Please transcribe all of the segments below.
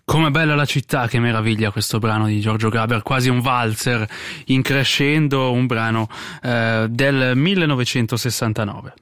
Come bella la città, che meraviglia questo brano di Giorgio Gaber, quasi un valzer in crescendo, un brano del 1969.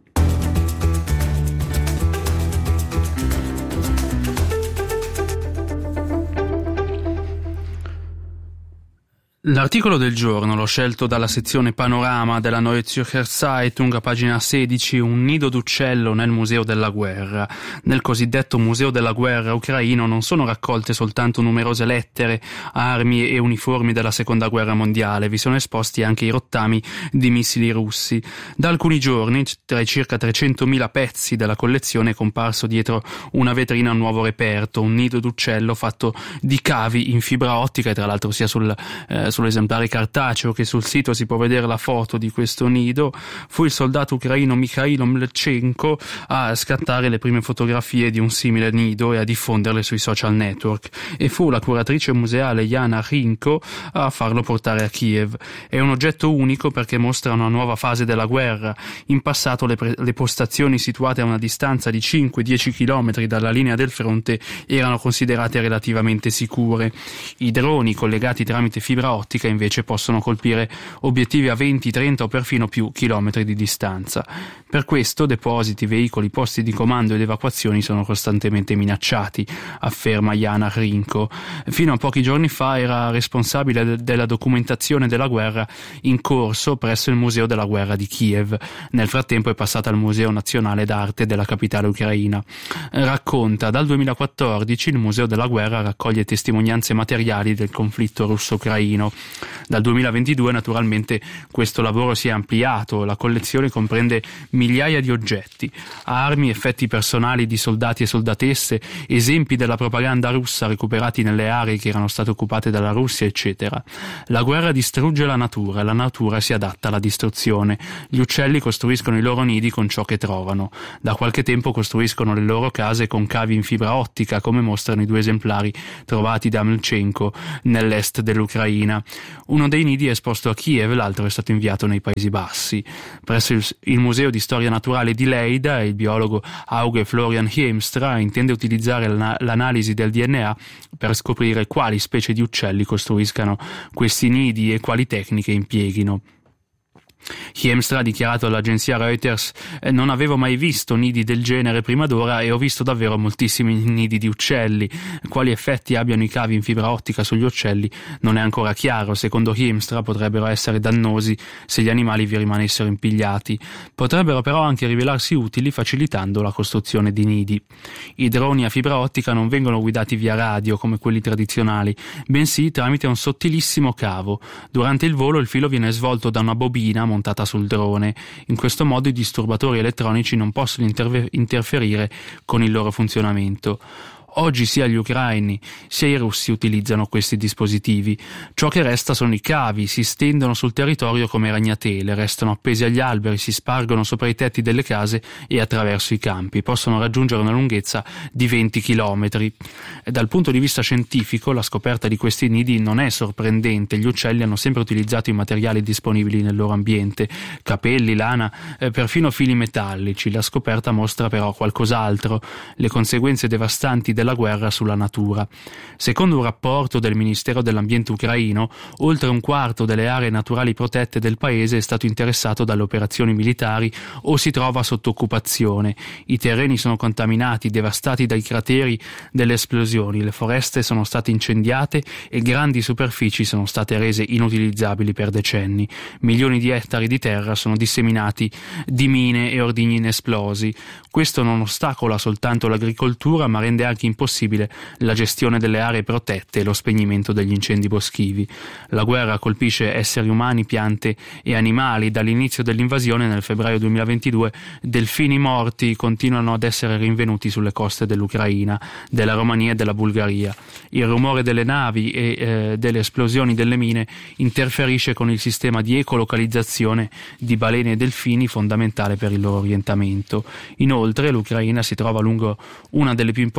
L'articolo del giorno l'ho scelto dalla sezione Panorama della Neue Zürcher Zeitung, a pagina 16, un nido d'uccello nel Museo della Guerra. Nel cosiddetto Museo della Guerra ucraino non sono raccolte soltanto numerose lettere, armi e uniformi della Seconda Guerra Mondiale, vi sono esposti anche i rottami di missili russi. Da alcuni giorni, tra i circa 300.000 pezzi della collezione, è comparso dietro una vetrina un nuovo reperto, un nido d'uccello fatto di cavi in fibra ottica, e tra l'altro sia sull'esemplare cartaceo che sul sito si può vedere la foto di questo nido. Fu il soldato ucraino Mikhailo Mlchenko a scattare le prime fotografie di un simile nido e a diffonderle sui social network, e fu la curatrice museale Yana Hrinko a farlo portare a Kiev. È un oggetto unico perché mostra una nuova fase della guerra. In passato le postazioni situate a una distanza di 5-10 km dalla linea del fronte erano considerate relativamente sicure. I droni collegati tramite fibra ottica invece possono colpire obiettivi a 20, 30 o perfino più chilometri di distanza. Per questo depositi, veicoli, posti di comando ed evacuazioni sono costantemente minacciati, afferma Yana Hrinko. Fino a pochi giorni fa era responsabile della documentazione della guerra in corso presso il Museo della Guerra di Kiev. Nel frattempo è passata al Museo Nazionale d'Arte della capitale ucraina. Racconta: dal 2014 il Museo della Guerra raccoglie testimonianze materiali del conflitto russo-ucraino. Dal 2022 naturalmente questo lavoro si è ampliato, la collezione comprende migliaia di oggetti, armi, effetti personali di soldati e soldatesse, esempi della propaganda russa recuperati nelle aree che erano state occupate dalla Russia, eccetera. La guerra distrugge la natura si adatta alla distruzione. Gli uccelli costruiscono i loro nidi con ciò che trovano. Da qualche tempo costruiscono le loro case con cavi in fibra ottica, come mostrano i 2 esemplari trovati da Mlchenko nell'est dell'Ucraina. Uno dei nidi è esposto a Kiev, l'altro è stato inviato nei Paesi Bassi. Presso il Museo di Storia Naturale di Leida, il biologo Auge Florian Hiemstra intende utilizzare l'analisi del DNA per scoprire quali specie di uccelli costruiscano questi nidi e quali tecniche impieghino. Hiemstra ha dichiarato all'agenzia Reuters: non avevo mai visto nidi del genere prima d'ora e ho visto davvero moltissimi nidi di uccelli. Quali effetti abbiano i cavi in fibra ottica sugli uccelli non è ancora chiaro. Secondo Hiemstra potrebbero essere dannosi se gli animali vi rimanessero impigliati. Potrebbero però anche rivelarsi utili facilitando la costruzione di nidi. I droni a fibra ottica non vengono guidati via radio come quelli tradizionali, bensì tramite un sottilissimo cavo. Durante il volo il filo viene svolto da una bobina montata sul drone. In questo modo i disturbatori elettronici non possono interferire con il loro funzionamento. Oggi sia gli ucraini sia i russi utilizzano questi dispositivi. Ciò che resta sono i cavi, si stendono sul territorio come ragnatele, restano appesi agli alberi, si spargono sopra i tetti delle case e attraverso i campi. Possono raggiungere una lunghezza di 20 chilometri. Dal punto di vista scientifico, la scoperta di questi nidi non è sorprendente. Gli uccelli hanno sempre utilizzato i materiali disponibili nel loro ambiente: capelli, lana, perfino fili metallici. La scoperta mostra però qualcos'altro: le conseguenze devastanti della guerra sulla natura. Secondo un rapporto del Ministero dell'Ambiente ucraino, oltre un quarto delle aree naturali protette del paese è stato interessato dalle operazioni militari o si trova sotto occupazione. I terreni sono contaminati, devastati dai crateri delle esplosioni, le foreste sono state incendiate e grandi superfici sono state rese inutilizzabili per decenni. Milioni di ettari di terra sono disseminati di mine e ordigni inesplosi. Questo non ostacola soltanto l'agricoltura, ma rende anche impossibile la gestione delle aree protette e lo spegnimento degli incendi boschivi. La guerra colpisce esseri umani, piante e animali. Dall'inizio dell'invasione nel febbraio 2022 delfini morti continuano ad essere rinvenuti sulle coste dell'Ucraina, della Romania e della Bulgaria. Il rumore delle navi e delle esplosioni delle mine interferisce con il sistema di ecolocalizzazione di balene e delfini, fondamentale per il loro orientamento. Inoltre l'Ucraina si trova lungo una delle più importanti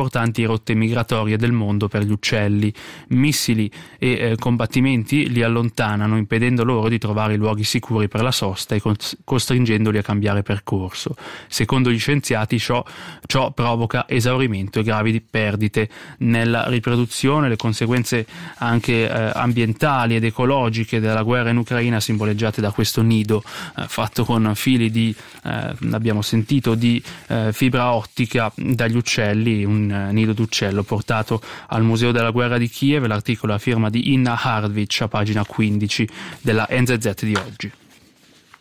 rotte migratorie del mondo per gli uccelli. Missili e combattimenti li allontanano, impedendo loro di trovare luoghi sicuri per la sosta e costringendoli a cambiare percorso. Secondo gli scienziati ciò provoca esaurimento e gravi perdite nella riproduzione. Le conseguenze anche ambientali ed ecologiche della guerra in Ucraina, simboleggiate da questo nido fatto con fili di abbiamo sentito di fibra ottica dagli uccelli, un nido d'uccello portato al Museo della Guerra di Kiev. L'articolo a firma di Inna Hardvich a pagina 15 della NZZ di oggi.